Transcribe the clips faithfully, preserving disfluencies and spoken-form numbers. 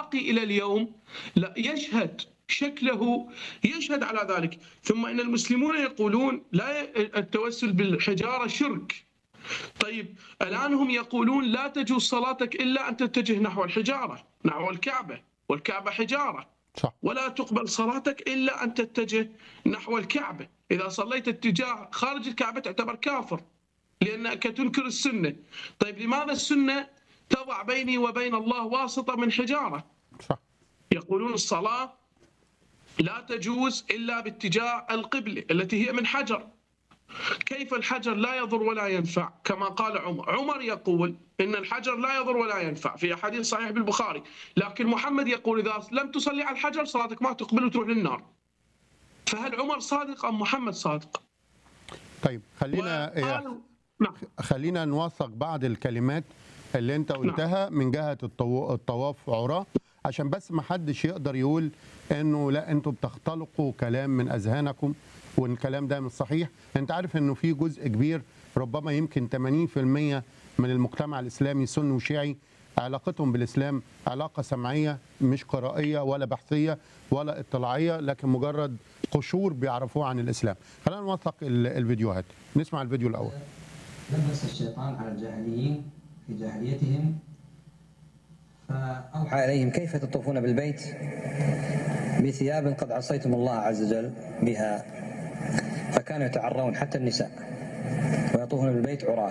باقي إلى اليوم لا يشهد شكله يشهد على ذلك. ثم إن المسلمون يقولون لا التوسل بالحجارة شرك. طيب الآن هم يقولون لا تجوز صلاتك إلا أن تتجه نحو الحجارة، نحو الكعبة، والكعبة حجارة. صح. ولا تقبل صلاتك إلا أن تتجه نحو الكعبة. إذا صليت اتجاه خارج الكعبة تعتبر كافر لأنك تنكر السنة. طيب لماذا السنة تضع بيني وبين الله واسطة من حجارة؟ صح. يقولون الصلاة لا تجوز إلا باتجاه القبلة التي هي من حجر. كيف الحجر لا يضر ولا ينفع كما قال عمر؟ عمر يقول إن الحجر لا يضر ولا ينفع في حديث صحيح بالبخاري، لكن محمد يقول إذا لم تصلي على الحجر صلاتك ما تقبل وتروح للنار. فهل عمر صادق أم محمد صادق؟ طيب خلينا وقالوا نعم. خلينا نوثق بعض الكلمات اللي انت قلتها من جهة الطو- الطواف عراة، عشان بس ما حدش يقدر يقول انه لا انتوا بتختلقوا كلام من اذهانكم وان الكلام ده مش صحيح. انت عارف انه في جزء كبير ربما يمكن ثمانين بالمئة من المجتمع الاسلامي سني وشيعي علاقتهم بالاسلام علاقة سمعية مش قرائية ولا بحثية ولا اطلاعية، لكن مجرد قشور بيعرفوها عن الاسلام. خلينا نوثق ال- الفيديوهات. نسمع الفيديو الاول. لبس الشيطان على الجاهليين في جاهليتهم فأوحى إليهم كيف تطوفون بالبيت بثياب قد عصيتم الله عز وجل بها، فكانوا يتعرون حتى النساء ويطوفون بالبيت عراة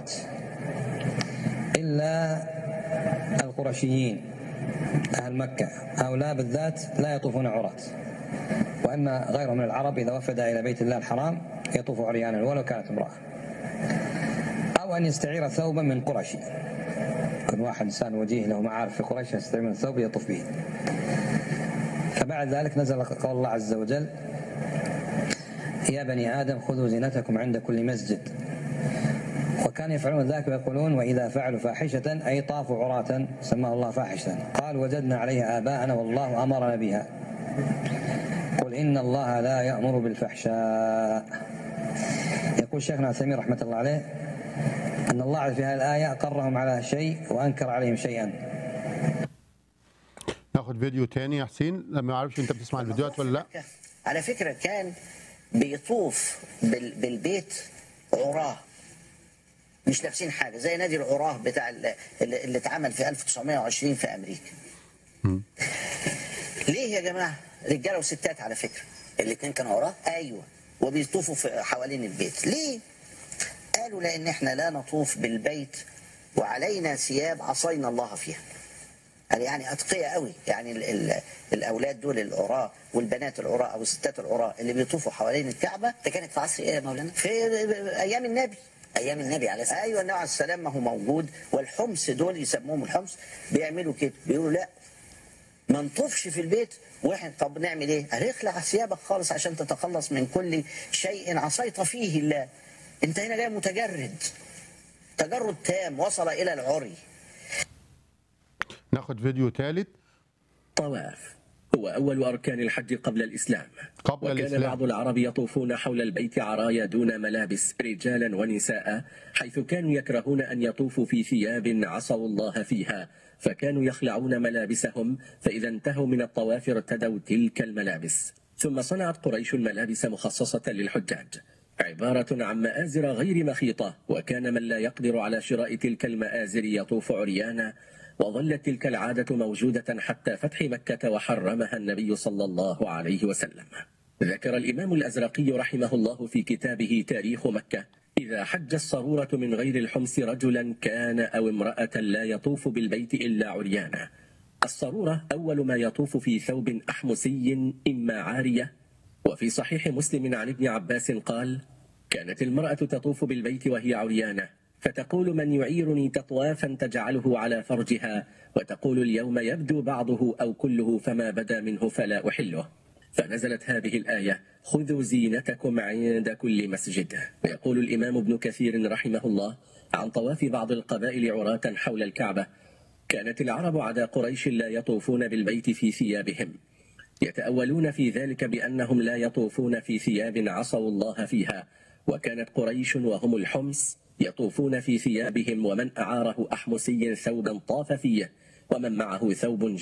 إلا القرشيين أهل مكة، هؤلاء بالذات لا يطوفون عراة، وأما غيرهم من العرب إذا وفد إلى بيت الله الحرام يطوف عريانا ولو كانت امرأة، أو أن يستعير ثوبا من قرشي. كل واحد إنسان وجيه له معارف في قريش يستعير من الثوب يطوف به. فبعد ذلك نزل قول الله عز وجل يا بني آدم خذوا زينتكم عند كل مسجد، وكان يفعلون ذلك ويقولون وإذا فعلوا فاحشة أي طافوا عراة سماه الله فاحشة قال وجدنا عليها آباءنا والله أمرنا بها قل إن الله لا يأمر بالفحشاء. يقول شيخنا عثيمين رحمة الله عليه أن الله في هذه الآية أقرهم على شيء وأنكر عليهم شيئا. ناخد فيديو تاني يا حسين، لما يعرفش انت بتسمع الفيديوهات ولا لا. على فكرة كان بيطوف بال- بالبيت عراه مش لابسين حاجة، زي نادي العراه بتاع ال- اللي اللي اتعمل في ألف وتسعمائة وعشرين في أمريكا. م. ليه يا جماعة؟ رجالة وستات على فكرة الاثنين كانوا عراة. أيوة، وبيطوفوا في حوالين البيت. ليه؟ قالوا لأن احنا لا نطوف بالبيت وعلينا ثياب عصينا الله فيها. قال يعني أتقياء قوي، يعني ال ال الأولاد دول العراة والبنات العراة أو الستات العراة اللي بيطوفوا حوالين الكعبة. ده كانت في عصر ايه يا مولانا؟ في أيام النبي. ايام النبي عليه الصلاه أيوة النبي عليه السلام ما هو موجود. والحمص دول يسموهم الحمص بيعملوا كده، بيقولوا لا ما نطوفش في البيت. واحد طب نعمل ايه؟ قال اخلع ثيابك خالص عشان تتخلص من كل شيء عصيت فيه الله. انت هنا جاي متجرد، تجرد تام وصل الى العري. ناخد فيديو ثالث. طواف هو أول أركان الحج قبل الإسلام. قبل وكان الإسلام. بعض العرب يطوفون حول البيت عرايا دون ملابس رجالا ونساء، حيث كانوا يكرهون أن يطوفوا في ثياب عصوا الله فيها، فكانوا يخلعون ملابسهم، فإذا انتهوا من الطواف ارتدوا تلك الملابس. ثم صنعت قريش ملابس مخصصة للحجاج عبارة عن مآزر غير مخيطة، وكان من لا يقدر على شراء تلك المآزر يطوف عريانا، وظلت تلك العادة موجودة حتى فتح مكة وحرمها النبي صلى الله عليه وسلم. ذكر الإمام الأزرقي رحمه الله في كتابه تاريخ مكة إذا حج الصرورة من غير الحمص رجلا كان أو امرأة لا يطوف بالبيت إلا عريانا. الصرورة أول ما يطوف في ثوب أحمسي إما عارية. وفي صحيح مسلم عن ابن عباس قال كانت المرأة تطوف بالبيت وهي عريانة، فتقول من يعيرني تطوافا تجعله على فرجها، وتقول اليوم يبدو بعضه أو كله فما بدا منه فلا أحله. فنزلت هذه الآية خذوا زينتكم عند كل مسجد. ويقول الإمام ابن كثير رحمه الله عن طواف بعض القبائل عراة حول الكعبة كانت العرب عدا قريش لا يطوفون بالبيت في ثيابهم، يتأولون في ذلك بأنهم لا يطوفون في ثياب عصوا الله فيها، وكانت قريش وهم الحمص يطوفون في ثيابهم، ومن أعاره أحمسي ثوبا طاف فيه ومن معه ثوب